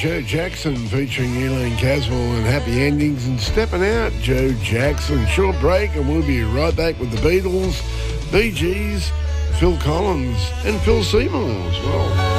Joe Jackson featuring Elaine Caswell and Happy Endings and Stepping Out, Joe Jackson. Short break and we'll be right back with the Beatles, Bee Gees, Phil Collins and Phil Seymour as well.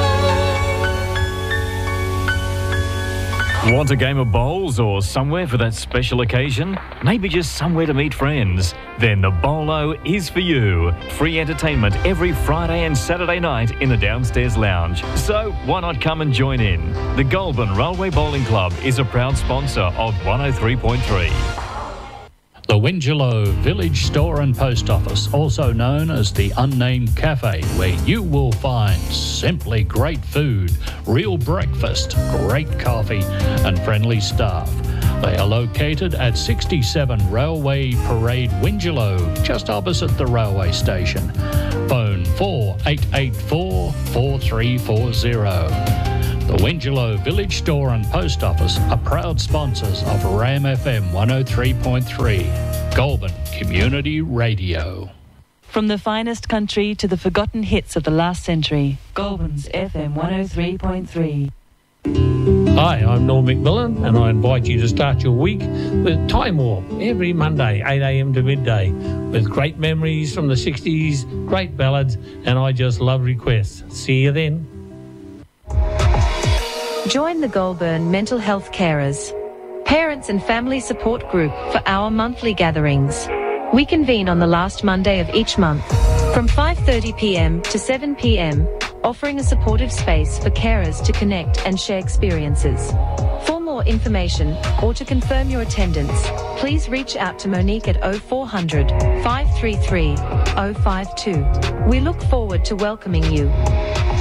Want a game of bowls or somewhere for that special occasion? Maybe just somewhere to meet friends? Then the Bolo is for you. Free entertainment every Friday and Saturday night in the downstairs lounge. So why not come and join in? The Goulburn Railway Bowling Club is a proud sponsor of 103.3. The Wingelow Village Store and Post Office, also known as the Unnamed Cafe, where you will find simply great food, real breakfast, great coffee and friendly staff. They are located at 67 Railway Parade, Wingelow, just opposite the railway station. Phone 4884 4340. The Wingelow Village Store and Post Office are proud sponsors of RAM FM 103.3, Goulburn Community Radio. From the finest country to the forgotten hits of the last century, Goulburn's FM 103.3. Hi, I'm Norm McMillan and I invite you to start your week with Time Warp every Monday, 8am to midday, with great memories from the 60s, great ballads, and I just love requests. See you then. Join the Goulburn Mental Health Carers, parents and family support group for our monthly gatherings. We convene on the last Monday of each month from 5:30pm to 7pm, offering a supportive space for carers to connect and share experiences. For more information or to confirm your attendance, please reach out to Monique at 0400 533 052. We look forward to welcoming you.